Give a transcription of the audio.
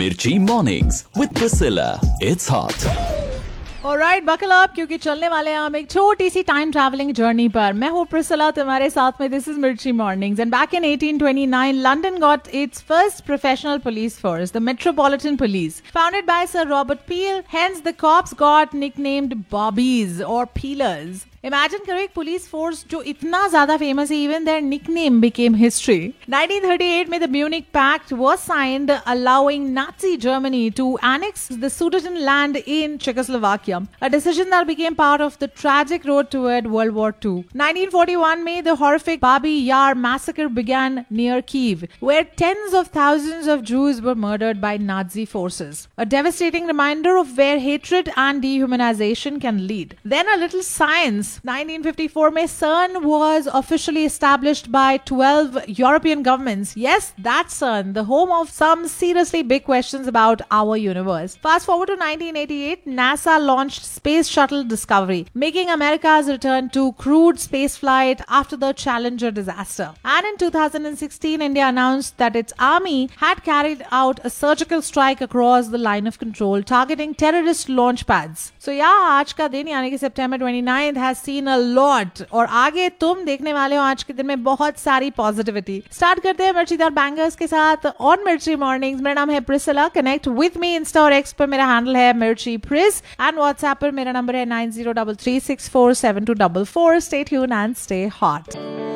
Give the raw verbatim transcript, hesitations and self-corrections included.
Mirchi Mornings with Priscilla. It's hot. Alright, buckle up क्योंकि चलने वाले हैं हम एक छोटी सी टाइम ट्रैवलिंग जर्नी पर. मैं हूँ प्रिसिला तुम्हारे साथ में. This is Mirchi Mornings. And back in eighteen twenty-nine, London got its first professional police force, the Metropolitan Police, founded by Sir Robert Peel. Hence, the cops got nicknamed Bobbies or Peelers. Imagine करो एक police force जो इतना ज्यादा famous है, even there nickname became history. nineteen thirty-eight में the Munich pact was signed allowing Nazi Germany to annex the Sudetenland in Czechoslovakia, a decision that became part of the tragic road toward world war to. nineteen forty-one में the horrific बाबी यार massacre began near Kiev, where tens of thousands of Jews were murdered by Nazi forces. A devastating reminder of where hatred and dehumanization can lead. Then a little science. nineteen fifty-four में CERN was officially established by twelve European governments. Yes, that's CERN, the home of some seriously big questions about our universe. Fast forward to nineteen eighty-eight, NASA launched Space Shuttle Discovery, making America's return to crewed spaceflight after the Challenger disaster. And in two thousand sixteen, India announced that its army had carried out a surgical strike across the line of control, targeting terrorist launch pads. So yeah, आज का दिन यानी कि September twenty-ninth has seen a lot. और आगे तुम देखने वाले हो आज के दिन में बहुत सारी पॉजिटिविटी. स्टार्ट करते हैं मिर्चीदार बैंगर्स के साथ ऑन मिर्ची मॉर्निंग्स. मेरा नाम है Priscilla. Connect with me Insta और एक्स पर मेरा हैंडल है मिर्ची प्रिस एंड व्हाट्सएप पर मेरा नंबर है nine zero three three six four seven to four four. Stay tuned and stay hot.